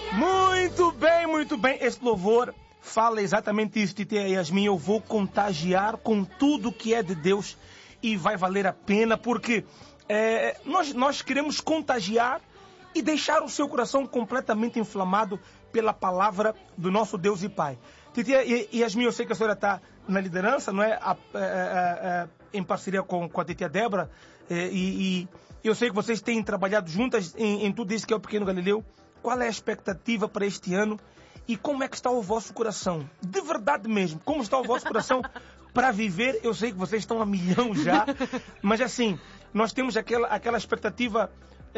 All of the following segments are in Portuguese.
Muito bem. Esse louvor fala exatamente isso, Titia Yasmin. Eu vou contagiar com tudo que é de Deus e vai valer a pena, porque nós queremos contagiar e deixar o seu coração completamente inflamado pela palavra do nosso Deus e Pai. Titia Yasmin, eu sei que a senhora está na liderança, não é? Em parceria com a Titia Débora, e eu sei que vocês têm trabalhado juntas em tudo isso que é o Pequeno Galileu. Qual é a expectativa para este ano e como é que está o vosso coração? De verdade mesmo, como está o vosso coração para viver? Eu sei que vocês estão a milhão já, mas assim, nós temos aquela expectativa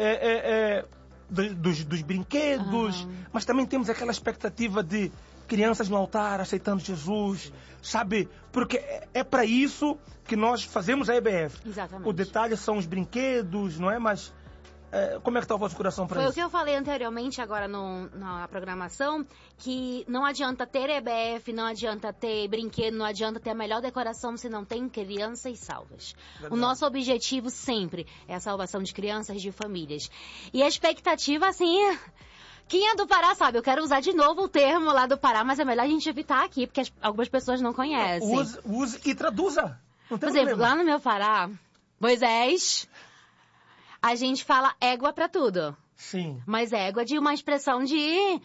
dos brinquedos, mas também temos aquela expectativa de crianças no altar aceitando Jesus, sabe? Porque é para isso que nós fazemos a EBF. Exatamente. O detalhe são os brinquedos, não é? Mas como é que está o vosso coração para isso? Foi o que eu falei anteriormente agora na programação, que não adianta ter EBF, não adianta ter brinquedo, não adianta ter a melhor decoração se não tem crianças salvas. Verdade. O nosso objetivo sempre é a salvação de crianças e de famílias. E a expectativa, assim, quem é do Pará sabe, eu quero usar de novo o termo lá do Pará, mas é melhor a gente evitar aqui, porque algumas pessoas não conhecem. Use e traduza. Por exemplo, lá no meu Pará, Moisés, a gente fala égua pra tudo. Sim. Mas égua de uma expressão de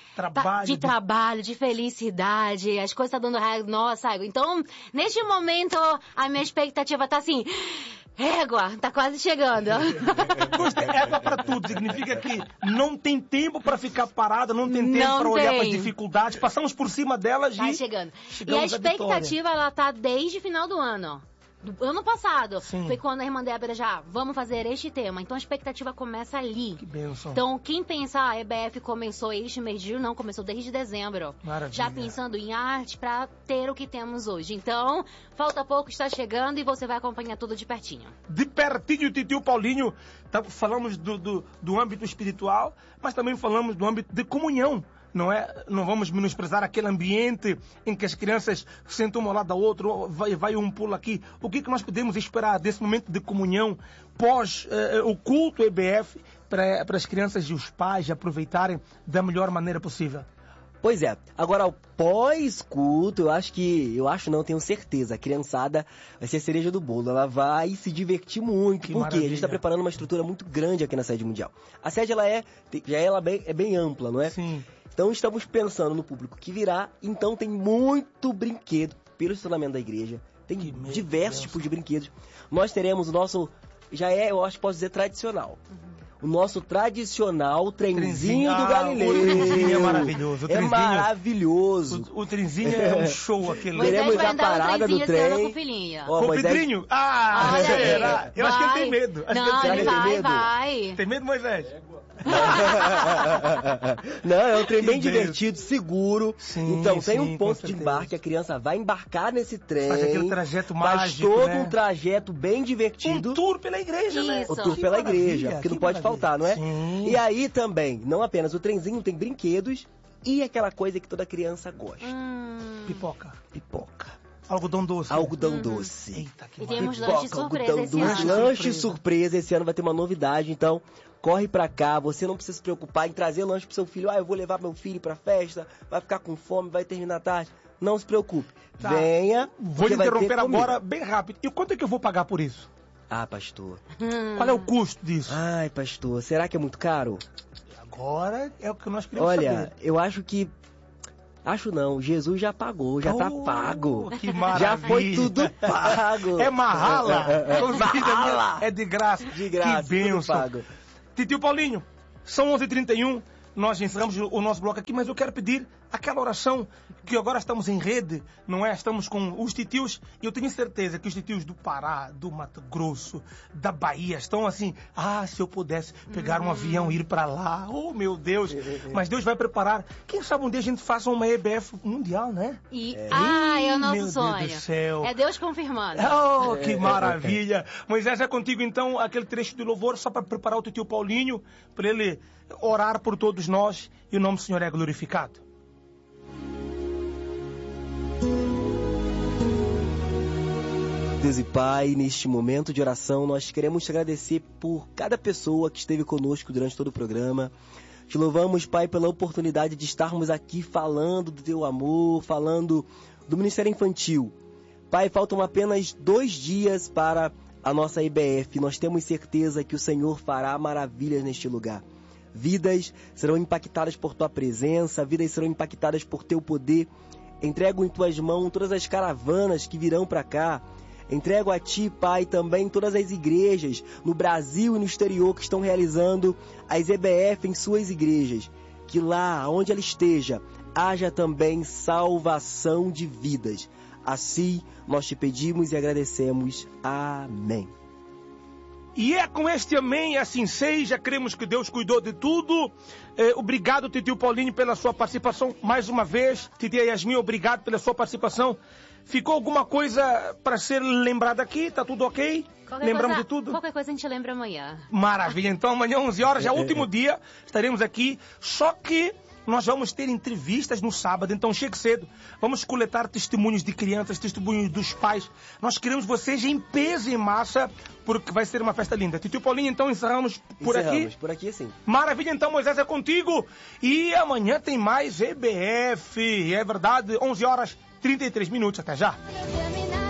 trabalho, de felicidade, as coisas estão dando nossa égua. Então, neste momento, a minha expectativa tá assim, égua, tá quase chegando. Égua pra tudo significa que não tem tempo pra ficar parada, não tem tempo pra olhar para as dificuldades, passamos por cima delas tá e chegando. E a expectativa, ela tá desde o final do ano. Do ano passado, sim, foi quando a irmã Débora já, vamos fazer este tema. Então a expectativa começa ali. Que bênção. Então quem pensa, a EBF começou este mês de julho, não, começou desde dezembro. Maravilha. Já pensando em arte para ter o que temos hoje. Então, falta pouco, está chegando e você vai acompanhar tudo de pertinho. De pertinho, Titio Paulinho, falamos do âmbito espiritual, mas também falamos do âmbito de comunhão. Não é? Não vamos menosprezar aquele ambiente em que as crianças sentam uma ao lado da outra, vai um pulo aqui. O que nós podemos esperar desse momento de comunhão pós o culto EBF para as crianças e os pais aproveitarem da melhor maneira possível? Pois é, agora o pós-culto, tenho certeza, a criançada vai ser a cereja do bolo, ela vai se divertir muito, porque maravilha. A gente está preparando uma estrutura muito grande aqui na sede mundial. A sede é bem ampla, não é? Sim. Então estamos pensando no público que virá, então tem muito brinquedo pelo estacionamento da igreja, tem diversos tipos de brinquedos. Nós teremos o nosso, eu acho que posso dizer tradicional. O nosso tradicional trenzinho do Galileu. O trenzinho é maravilhoso. Maravilhoso. O trenzinho é um show aquele. Teremos a parada do trem. Com o Pedrinho? Será? Eu acho que ele tem medo. Vai. Tem medo, Moisés? Não, é um trem bem divertido, seguro. Sim, então tem um ponto de embarque, a criança vai embarcar nesse trem. Faz aquele trajeto mágico, faz todo um trajeto bem divertido. Um tour pela igreja, isso, né? O tour pela igreja, porque não pode faltar, não é? Sim. E aí também, não apenas o trenzinho, tem brinquedos e aquela coisa que toda criança gosta. Pipoca. Algodão doce. Eita, que e temos pipoca, lanche surpresa esse ano. Lanche surpresa, esse ano vai ter uma novidade, então corre pra cá, você não precisa se preocupar em trazer lanche pro seu filho. Eu vou levar meu filho pra festa, vai ficar com fome, vai terminar tarde. Não se preocupe, venha. Vou lhe interromper agora bem rápido. E quanto é que eu vou pagar por isso? Ah, pastor. Qual é o custo disso? Ai, pastor, será que é muito caro? Agora é o que nós queremos saber. Olha, eu acho que... Acho não, Jesus já pagou, já tá pago. Que maravilha. Já foi tudo pago. É marrala. É de graça. De graça, que bênção. tudo pago. Titio Paulinho, são 11h31. Nós encerramos o nosso bloco aqui, mas eu quero pedir aquela oração que agora estamos em rede, não é? Estamos com os titios e eu tenho certeza que os titios do Pará, do Mato Grosso, da Bahia estão assim, se eu pudesse pegar um avião e ir para lá, oh meu Deus, mas Deus vai preparar, quem sabe um dia a gente faça uma EBF mundial, né? É o nosso sonho. Deus do céu. É Deus confirmando. Oh, que maravilha. Moisés, é contigo então aquele trecho de louvor só para preparar o titio Paulinho, para ele orar por todos nós e o nome do Senhor é glorificado. Deus e Pai, neste momento de oração, nós queremos te agradecer por cada pessoa que esteve conosco durante todo o programa. Te louvamos, Pai, pela oportunidade de estarmos aqui falando do Teu amor, falando do Ministério Infantil. Pai, faltam apenas 2 dias para a nossa IBF. Nós temos certeza que o Senhor fará maravilhas neste lugar. Vidas serão impactadas por Tua presença, vidas serão impactadas por Teu poder. Entrego em Tuas mãos todas as caravanas que virão para cá. Entrego a Ti, Pai, também todas as igrejas no Brasil e no exterior que estão realizando as EBF em suas igrejas. Que lá, onde ela esteja, haja também salvação de vidas. Assim, nós Te pedimos e agradecemos. Amém. E é com este amém, assim seja. Cremos que Deus cuidou de tudo. Obrigado, titio Paulinho, pela sua participação mais uma vez. Titia Yasmin, obrigado pela sua participação. Ficou alguma coisa para ser lembrada aqui? Tá tudo ok? Lembramos de tudo? Qualquer coisa a gente lembra amanhã. Maravilha. Então amanhã, 11 horas, já é o último dia. Estaremos aqui. Só que nós vamos ter entrevistas no sábado, então chegue cedo. Vamos coletar testemunhos de crianças, testemunhos dos pais. Nós queremos vocês em peso e em massa, porque vai ser uma festa linda. Titio Paulinho, então encerramos por aqui? Encerramos, por aqui sim. Maravilha, então Moisés é contigo. E amanhã tem mais EBF, é verdade, 11 horas 33 minutos. Até já.